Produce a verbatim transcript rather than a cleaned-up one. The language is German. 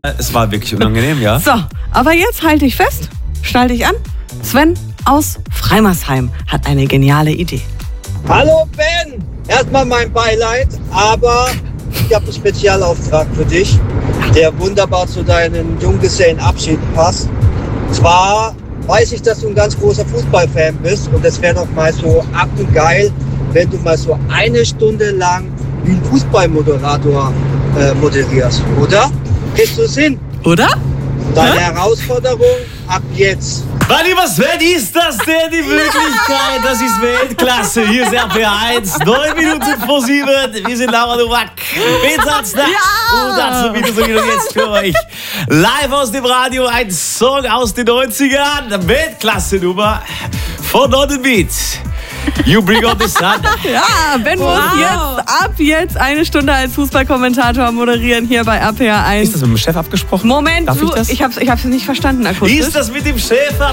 Es war wirklich unangenehm, ja. So, aber jetzt halte ich fest, schnall dich an. Sven aus Freimersheim hat eine geniale Idee. Hallo Ben! Erstmal mein Beileid, aber ich habe einen Spezialauftrag für dich, der wunderbar zu deinem Junggesellenabschied passt. Zwar weiß ich, dass du ein ganz großer Fußballfan bist und es wäre doch mal so abgeil, wenn du mal so eine Stunde lang wie ein Fußballmoderator äh, moderierst, oder? Kriegst du es hin? Oder? Deine Hä? Herausforderung ab jetzt. Mein lieber Sven, ist das denn die Möglichkeit? Das ist Weltklasse. Hier ist R P eins, neun Minuten vor sieben. Wir sind Laura Nowak, Bezatz nachts. Ja. Und dazu bitte so wieder jetzt für euch live aus dem Radio ein Song aus den neunzigern. Weltklasse-Nummer von Northern Beats. You bring on the sun. Ja, Ben Wow. muss jetzt ab jetzt eine Stunde als Fußballkommentator moderieren hier bei R P R eins. Ist das mit dem Chef abgesprochen? Moment, Darf du, ich das? ich hab's, ich hab's nicht verstanden akustisch. Ist das mit dem Chef